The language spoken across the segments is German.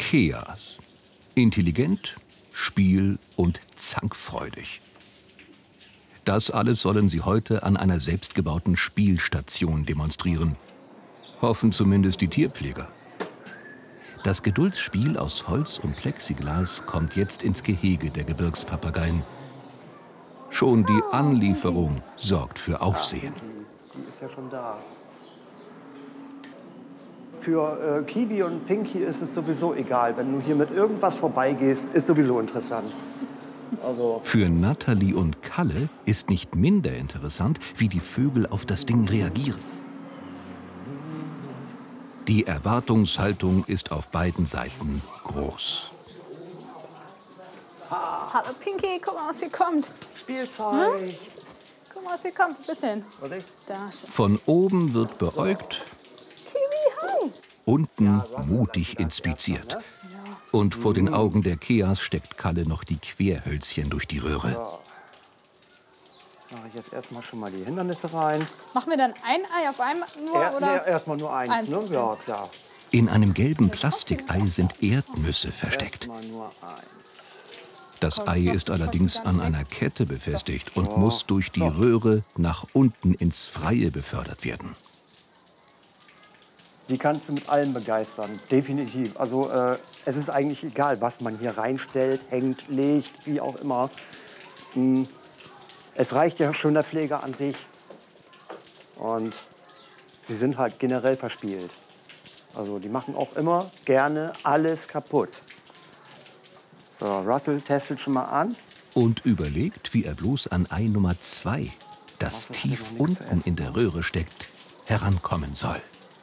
Keas. Intelligent, spiel- und zankfreudig. Das alles sollen sie heute an einer selbstgebauten Spielstation demonstrieren. Hoffen zumindest die Tierpfleger. Das Geduldsspiel aus Holz und Plexiglas kommt jetzt ins Gehege der Gebirgspapageien. Schon die Anlieferung sorgt für Aufsehen. Die ist ja schon da. Für Kiwi und Pinky ist es sowieso egal. Wenn du hier mit irgendwas vorbeigehst, ist sowieso interessant. Also Für Natalie und Kalle ist nicht minder interessant, wie die Vögel auf das Ding reagieren. Die Erwartungshaltung ist auf beiden Seiten groß. Hallo Pinky, guck mal, was hier kommt. Spielzeug. Hm? Guck mal, was hier kommt. Ein bisschen. Da. Von oben wird beäugt, Kiwi, hi. unten mutig inspiziert. Und vor den Augen der Keas steckt Kalle noch die Querhölzchen durch die Röhre. So. Mache ich jetzt erstmal schon mal die Hindernisse rein. Machen wir dann ein Ei auf einmal nur? Oder? Nee, erstmal nur eins. Ne? Ja, klar. In einem gelben Plastikei sind Erdnüsse versteckt. Erstmal nur eins. Das Ei ist allerdings an einer Kette befestigt und muss durch die Röhre nach unten ins Freie befördert werden. Die kannst du mit allem begeistern, definitiv. Also es ist eigentlich egal, was man hier reinstellt, hängt, legt, wie auch immer. Es reicht ja schon der Pfleger an sich. Und sie sind halt generell verspielt. Also die machen auch immer gerne alles kaputt. So, Russell testet schon mal an. Und überlegt, wie er bloß an Ei Nummer 2, das tief unten in der Röhre steckt, herankommen soll.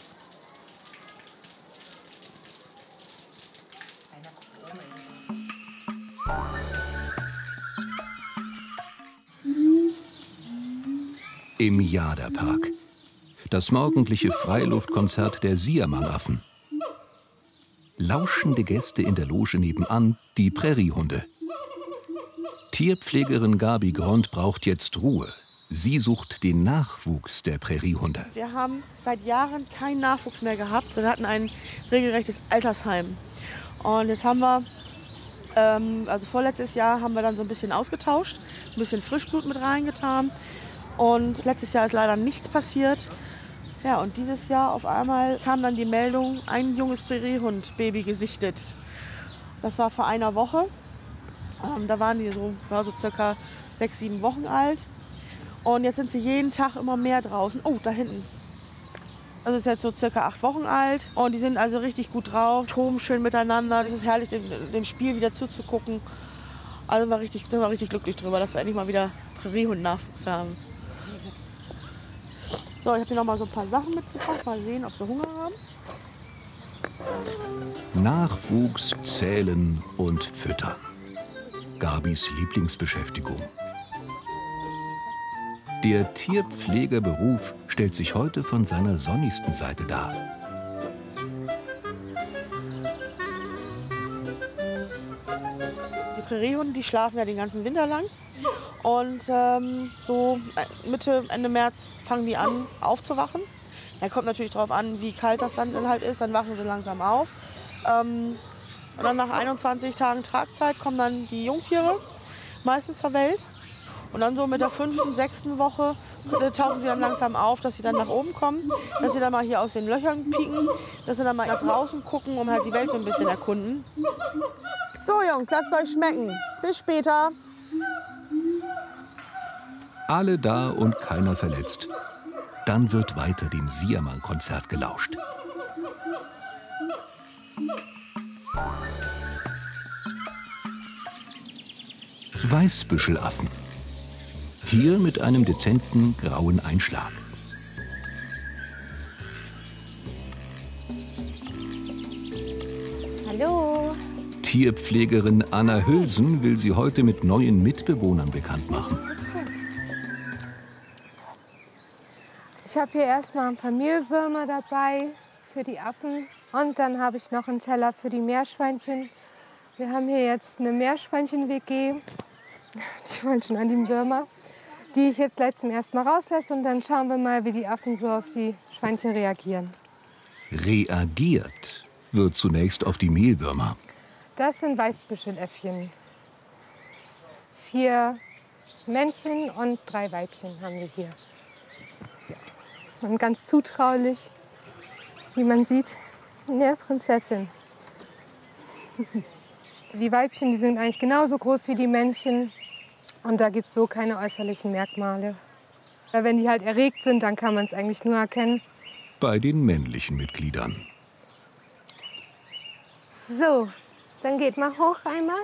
Im Jada-Park. Das morgendliche Freiluftkonzert der Siamangaffen. Lauschende Gäste in der Loge nebenan, die Präriehunde. Tierpflegerin Gabi Grond braucht jetzt Ruhe. Sie sucht den Nachwuchs der Präriehunde. Wir haben seit Jahren keinen Nachwuchs mehr gehabt. Wir hatten ein regelrechtes Altersheim. Und jetzt haben wir, also vorletztes Jahr haben wir dann so ein bisschen ausgetauscht, ein bisschen Frischblut mit reingetan. Und letztes Jahr ist leider nichts passiert. Ja, und dieses Jahr auf einmal kam dann die Meldung, ein junges Präriehund-Baby gesichtet. Das war vor einer Woche. Da waren die so circa 6, 7 Wochen alt. Und jetzt sind sie jeden Tag immer mehr draußen. Oh, da hinten. Also ist jetzt so circa 8 Wochen alt. Und die sind also richtig gut drauf, toben schön miteinander. Es ist herrlich, dem Spiel wieder zuzugucken. Also sind wir richtig glücklich drüber, dass wir endlich mal wieder Präriehund-Nachwuchs haben. So, ich habe hier noch mal so ein paar Sachen mitgebracht. Mal sehen, ob sie Hunger haben. Nachwuchs zählen und füttern. Gabis Lieblingsbeschäftigung. Der Tierpflegerberuf stellt sich heute von seiner sonnigsten Seite dar. Die Präriehunde, die schlafen ja den ganzen Winter lang. Und so Mitte, Ende März fangen die an aufzuwachen. Da kommt natürlich darauf an, wie kalt das dann halt ist. Dann wachen sie langsam auf. Und dann nach 21 Tagen Tragzeit kommen dann die Jungtiere meistens zur Welt. Und dann so mit der 5., 6. Woche tauchen sie dann langsam auf, dass sie dann nach oben kommen. Dass sie dann mal hier aus den Löchern pieken. Dass sie dann mal nach draußen gucken, um halt die Welt so ein bisschen erkunden. So Jungs, lasst es euch schmecken. Bis später. Alle da und keiner verletzt. Dann wird weiter dem Siaman-Konzert gelauscht. Weißbüschelaffen. Hier mit einem dezenten grauen Einschlag. Hallo. Tierpflegerin Anna Hülsen will sie heute mit neuen Mitbewohnern bekannt machen. Ich habe hier erstmal ein paar Mehlwürmer dabei für die Affen. Und dann habe ich noch einen Teller für die Meerschweinchen. Wir haben hier jetzt eine Meerschweinchen-WG. Die wollen schon an die Würmer. Die ich jetzt gleich zum ersten Mal rauslasse. Und dann schauen wir mal, wie die Affen so auf die Schweinchen reagieren. Reagiert wird zunächst auf die Mehlwürmer. Das sind Weißbüscheläffchen. 4 Männchen und 3 Weibchen haben wir hier. Ja. Und ganz zutraulich, wie man sieht, eine Prinzessin. Die Weibchen, die sind eigentlich genauso groß wie die Männchen. Und da gibt es so keine äußerlichen Merkmale. Wenn die halt erregt sind, dann kann man es eigentlich nur erkennen. Bei den männlichen Mitgliedern. So, dann geht mal hoch einmal.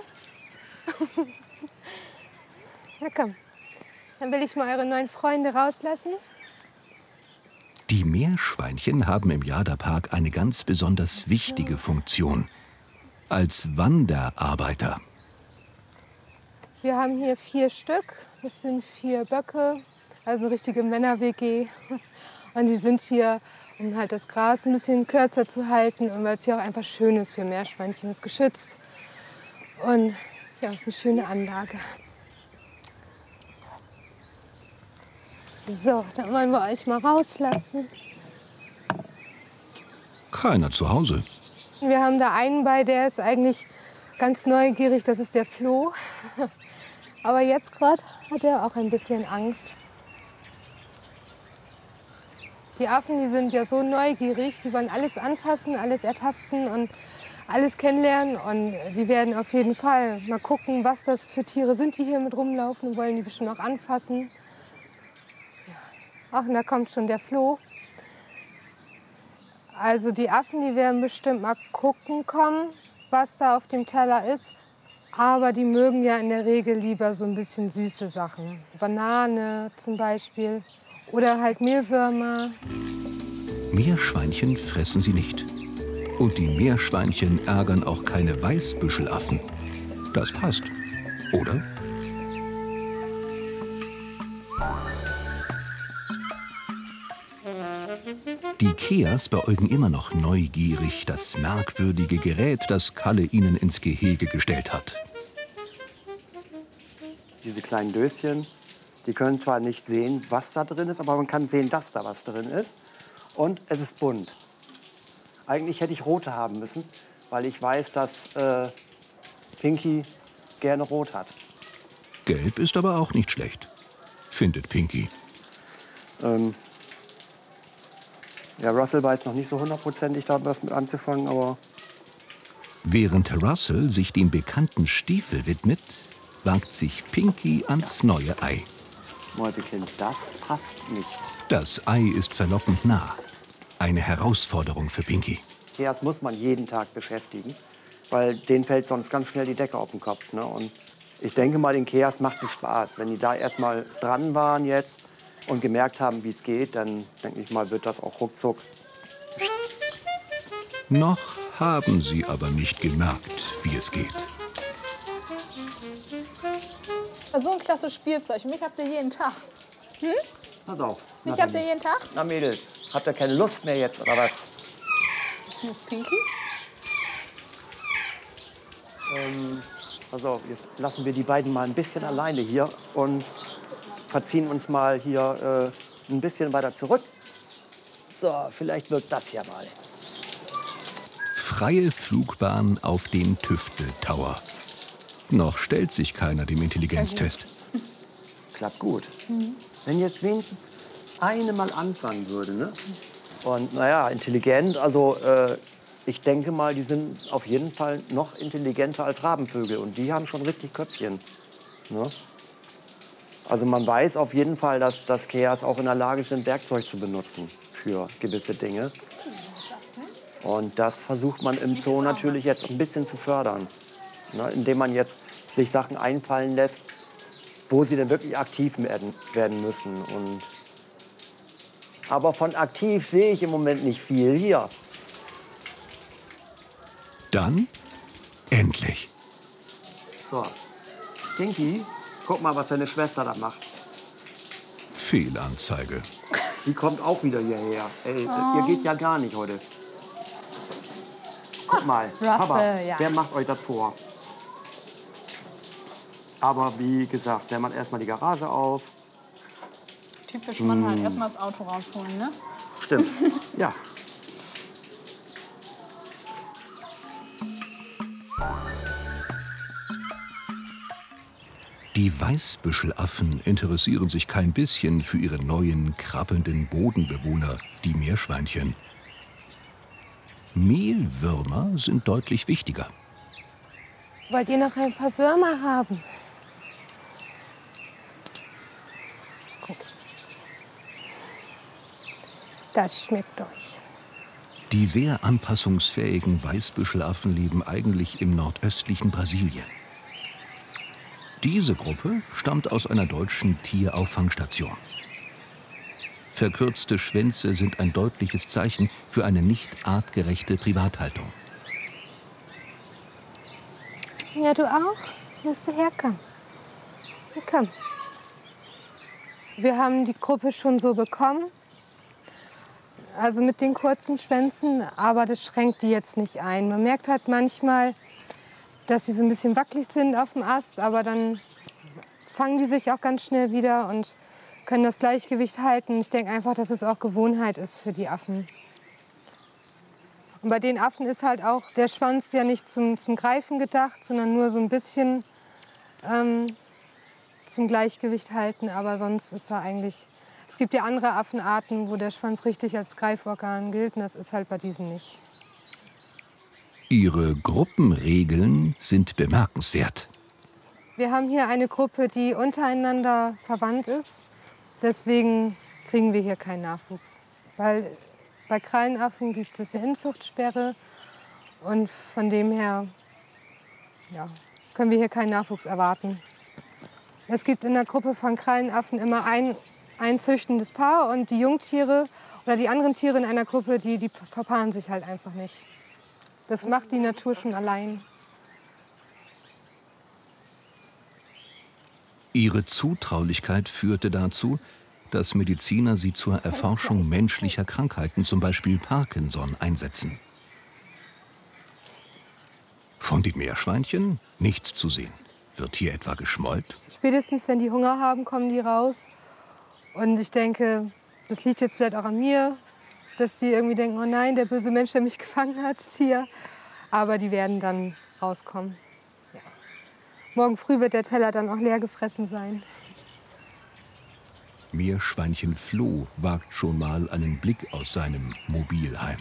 Na komm, dann will ich mal eure neuen Freunde rauslassen. Die Meerschweinchen haben im Jada-Park eine ganz besonders wichtige Funktion. Als Wanderarbeiter. Wir haben hier 4 Stück. Das sind 4 Böcke, also eine richtige Männer-WG. Und die sind hier, um halt das Gras ein bisschen kürzer zu halten und weil es hier auch einfach schön ist für Meerschweinchen, ist geschützt. Und ja, ist eine schöne Anlage. So, dann wollen wir euch mal rauslassen. Keiner zu Hause. Wir haben da einen bei, der ist eigentlich ganz neugierig, das ist der Floh. Aber jetzt gerade hat er auch ein bisschen Angst. Die Affen, die sind ja so neugierig, die wollen alles anfassen, alles ertasten und alles kennenlernen. Und die werden auf jeden Fall mal gucken, was das für Tiere sind, die hier mit rumlaufen und wollen die bestimmt auch anfassen. Ja. Ach, und da kommt schon der Floh. Also die Affen, die werden bestimmt mal gucken kommen, was da auf dem Teller ist. Aber die mögen ja in der Regel lieber so ein bisschen süße Sachen. Banane zum Beispiel oder halt Mehlwürmer. Meerschweinchen fressen sie nicht. Und die Meerschweinchen ärgern auch keine Weißbüschelaffen. Das passt, oder? Die Keas beäugen immer noch neugierig das merkwürdige Gerät, das Kalle ihnen ins Gehege gestellt hat. Diese kleinen Döschen, die können zwar nicht sehen, was da drin ist, aber man kann sehen, dass da was drin ist. Und es ist bunt. Eigentlich hätte ich rote haben müssen, weil ich weiß, dass Pinky gerne rot hat. Gelb ist aber auch nicht schlecht, findet Pinky. Ja, Russell weiß noch nicht so hundertprozentig da was mit anzufangen, aber... Während Russell sich dem bekannten Stiefel widmet, wagt sich Pinky ans neue Ei. Mäusekind, das passt nicht. Das Ei ist verlockend nah. Eine Herausforderung für Pinky. Keas muss man jeden Tag beschäftigen, weil denen fällt sonst ganz schnell die Decke auf den Kopf. Ne? Und ich denke mal, den Keas macht es Spaß. Wenn die da erst mal dran waren jetzt und gemerkt haben, wie es geht, dann denke ich mal, wird das auch ruckzuck. Noch haben sie aber nicht gemerkt, wie es geht. So ein klasse Spielzeug. Mich habt ihr jeden Tag. Hm? Pass auf. Mich habt ihr jeden Tag? Na Mädels, habt ihr keine Lust mehr jetzt, oder was? Das ist Pinky. Pass auf, jetzt lassen wir die beiden mal ein bisschen alleine hier und verziehen uns mal hier ein bisschen weiter zurück. So, vielleicht wird das ja mal. Freie Flugbahn auf den Tüftel-Tower. Noch stellt sich keiner dem Intelligenztest. Klappt gut. Wenn jetzt wenigstens eine mal anfangen würde, ne? Und naja, intelligent, also ich denke mal, die sind auf jeden Fall noch intelligenter als Rabenvögel. Und die haben schon richtig Köpfchen. Ne? Also man weiß auf jeden Fall, dass Keas auch in der Lage sind, Werkzeug zu benutzen für gewisse Dinge. Und das versucht man im Zoo natürlich jetzt ein bisschen zu fördern. Ne? Indem man jetzt sich Sachen einfallen lässt, wo sie denn wirklich aktiv werden müssen. Aber von aktiv sehe ich im Moment nicht viel. Hier. Dann endlich. So. Pinky, guck mal, was deine Schwester da macht. Fehlanzeige. Die kommt auch wieder hierher. Ey, ihr geht ja gar nicht heute. Guck mal, Russell, Papa, ja. wer macht euch das vor? Aber wie gesagt, der macht erstmal die Garage auf. Typisch Mann halt erstmal das Auto rausholen, ne? Stimmt, ja. Die Weißbüschelaffen interessieren sich kein bisschen für ihre neuen, krabbelnden Bodenbewohner, die Meerschweinchen. Mehlwürmer sind deutlich wichtiger. Wollt ihr noch ein paar Würmer haben? Guck. Das schmeckt euch. Die sehr anpassungsfähigen Weißbüschelaffen leben eigentlich im nordöstlichen Brasilien. Diese Gruppe stammt aus einer deutschen Tierauffangstation. Verkürzte Schwänze sind ein deutliches Zeichen für eine nicht artgerechte Privathaltung. Ja, du auch? Musst du herkommen. Ja, komm. Wir haben die Gruppe schon so bekommen. Also mit den kurzen Schwänzen, aber das schränkt die jetzt nicht ein. Man merkt halt manchmal, dass sie so ein bisschen wackelig sind auf dem Ast, aber dann fangen die sich auch ganz schnell wieder und können das Gleichgewicht halten. Ich denke einfach, dass es auch Gewohnheit ist für die Affen. Und bei den Affen ist halt auch der Schwanz ja nicht zum Greifen gedacht, sondern nur so ein bisschen zum Gleichgewicht halten. Aber sonst ist er eigentlich... Es gibt ja andere Affenarten, wo der Schwanz richtig als Greiforgan gilt, und das ist halt bei diesen nicht. Ihre Gruppenregeln sind bemerkenswert. Wir haben hier eine Gruppe, die untereinander verwandt ist. Deswegen kriegen wir hier keinen Nachwuchs. Weil bei Krallenaffen gibt es eine Inzuchtsperre. Und von dem her ja, können wir hier keinen Nachwuchs erwarten. Es gibt in der Gruppe von Krallenaffen immer ein züchtendes Paar. Und die Jungtiere oder die anderen Tiere in einer Gruppe, die verpaaren sich halt einfach nicht. Das macht die Natur schon allein. Ihre Zutraulichkeit führte dazu, dass Mediziner sie zur Erforschung menschlicher Krankheiten, zum Beispiel Parkinson, einsetzen. Von den Meerschweinchen nichts zu sehen. Wird hier etwa geschmollt? Spätestens, wenn die Hunger haben, kommen die raus. Und ich denke, das liegt jetzt vielleicht auch an mir, dass die irgendwie denken, oh nein, der böse Mensch, der mich gefangen hat, ist hier. Aber die werden dann rauskommen. Ja. Morgen früh wird der Teller dann auch leer gefressen sein. Meerschweinchen Flo wagt schon mal einen Blick aus seinem Mobilheim.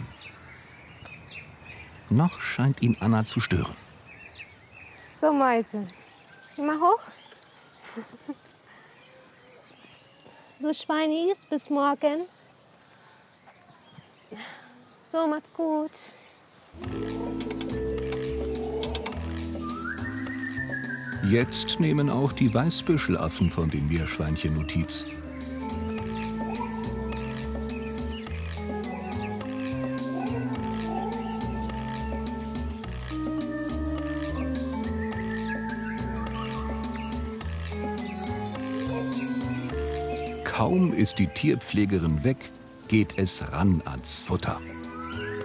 Noch scheint ihn Anna zu stören. So, Mäuse, geh mal hoch. So, Schweinis, bis morgen. So, macht's gut. Jetzt nehmen auch die Weißbüschelaffen von den Meerschweinchen Notiz. Kaum ist die Tierpflegerin weg, geht es ran ans Futter.